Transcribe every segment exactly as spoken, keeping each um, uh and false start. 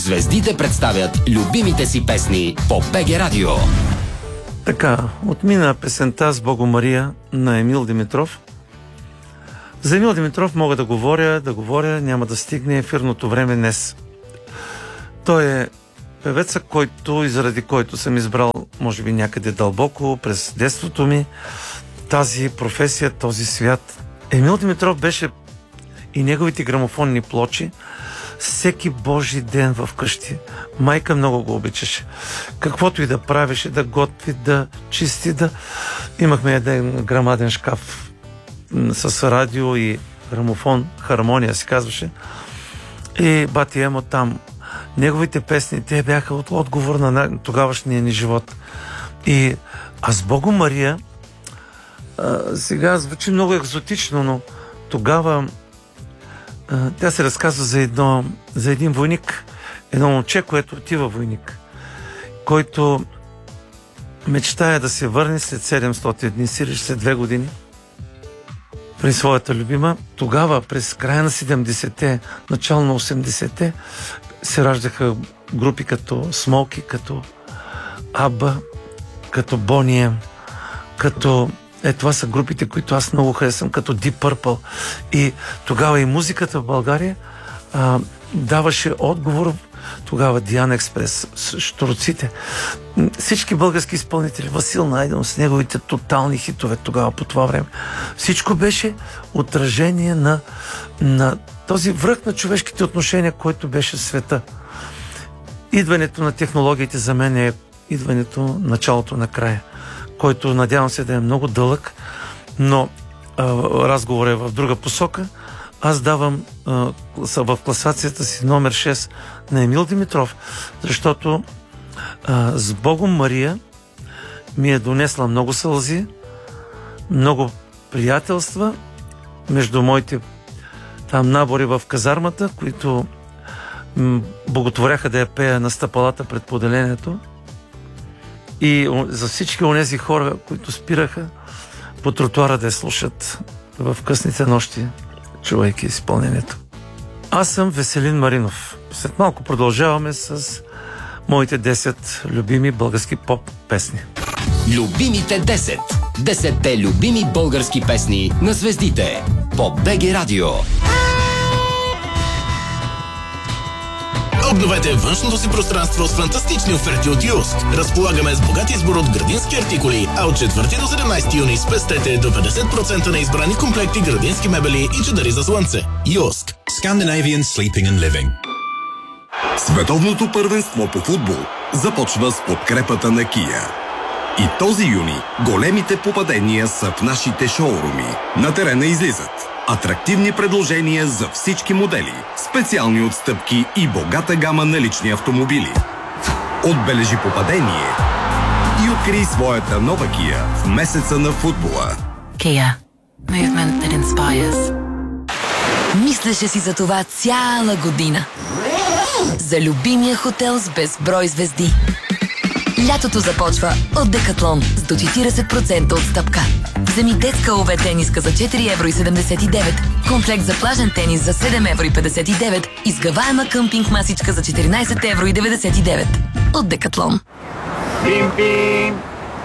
Звездите представят любимите си песни по БГ Радио. Така, отмина песента "С Богом Мария" на Емил Димитров. За Емил Димитров мога да говоря, да говоря, няма да стигне ефирното време днес. Той е певеца, който и заради който съм избрал, може би някъде дълбоко през детството ми, тази професия, този свят. Емил Димитров беше и неговите грамофонни плочи всеки божи ден в къщи. Майка много го обичаше. Каквото и да правеше, да готви, да чисти, да... Имахме един грамаден шкаф с радио и грамофон, хармония се казваше. И бати Емо там. Неговите песни, те бяха от отговор на тогавашния ни живот. И "А с Богом Мария" а, сега звучи много екзотично, но тогава а, тя се разказва за, едно, за един войник, едно момче, което отива войник, който мечтая да се върне след седемстотин дни, сириш след две години при своята любима. Тогава, през края на седемдесетте, начало на осемдесетте, се раждаха групи като Смолки, като Аба, като Бония, като... Е, това са групите, които аз много харесвам, като Deep Purple. И тогава и музиката в България а, даваше отговор. Тогава Диан Експрес, Щурците, всички български изпълнители, Васил Найденов с неговите тотални хитове тогава по това време. Всичко беше отражение на, на този връх на човешките отношения, който беше света. Идването на технологиите за мен е идването, началото на края, който надявам се да е много дълъг, но а, разговор е в друга посока. Аз давам а, в класацията си номер шест на Емил Димитров, защото а, "С Богом Мария" ми е донесла много сълзи, много приятелства между моите там набори в казармата, които м- боготворяха да я пея на стъпалата пред поделението, и о, за всички онези хора, които спираха по тротуара да я слушат в късните нощи, чувайки изпълнението. Аз съм Веселин Маринов. След малко продължаваме с моите десет любими български поп песни. Любимите десет. десетте любими български песни на звездите по БГ Радио. Обновете външното си пространство с фантастични оферти от Юск. Разполагаме с богат избор от градински артикули, а от четвърти до седемнайсети юни спестете до петдесет процента на избрани комплекти градински мебели и чадъри за слънце. Юск. Scandinavian Sleeping and Living. Световното първенство по футбол започва с подкрепата на Kia. И този юни големите попадения са в нашите шоуруми. На терена излизат атрактивни предложения за всички модели, специални отстъпки и богата гама на лични автомобили. Отбележи попадение и открий своята нова Kia в месеца на футбола. Kia. Movement that inspires. Мислеше си за това цяла година. За любимия хотел с безброй звезди. Лятото започва от Декатлон с до четирийсет процента отстъпка. Вземи детска ОВ тениска за четири евро и седемдесет и девет, комплект за плажен тенис за седем евро и петдесет и девет, изгъваема къмпинг масичка за четиринайсет евро и деветдесет и девет. От Декатлон. Бим, бим,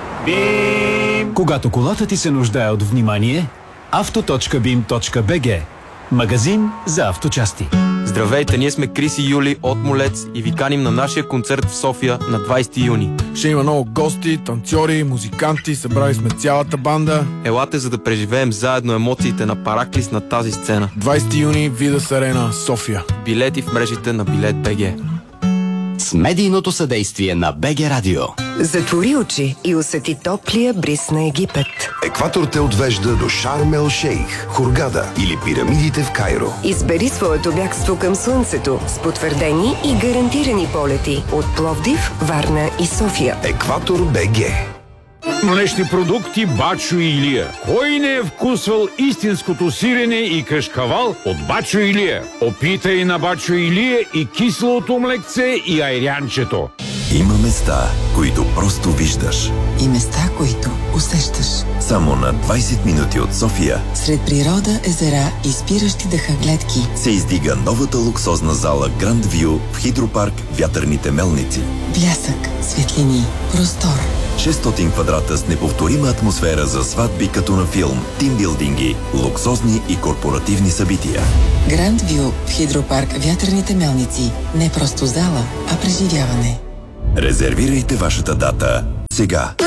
бим. Когато колата ти се нуждае от внимание, авто точка бим точка би джи. Магазин за авточасти. Здравейте, ние сме Крис и Юли от Молец и ви каним на нашия концерт в София на двайсети юни. Ще има много гости, танцори, музиканти, събрали сме цялата банда. Елате, за да преживеем заедно емоциите на Параклис на тази сцена. двайсети юни, Видас Арена, София. Билети в мрежите на Билет БГ. С медийното съдействие на БГ Радио. Затвори очи и усети топлия бриз на Египет. Екватор те отвежда до Шарм ел Шейх, Хургада или пирамидите в Кайро. Избери своето бягство към слънцето с потвърдени и гарантирани полети от Пловдив, Варна и София. Екватор БГ. Млечни продукти Бачо и Илия. Кой не е вкусвал истинското сирене и кашкавал от Бачо и Илия? Опитай на Бачо и Илия и киселото млекце и айрянчето. Има места, които просто виждаш. И места, които усещаш. Само на двайсет минути от София, сред природа, езера и спиращи дъха гледки, се издига новата луксозна зала Grand View в Хидропарк Вятърните мелници. Блясък, светлини, простор. шестстотин квадрата с неповторима атмосфера за сватби като на филм, тимбилдинги, луксозни и корпоративни събития. Grand View в Хидропарк Вятърните мелници. Не просто зала, а преживяване. Резервирайте вашата дата сега.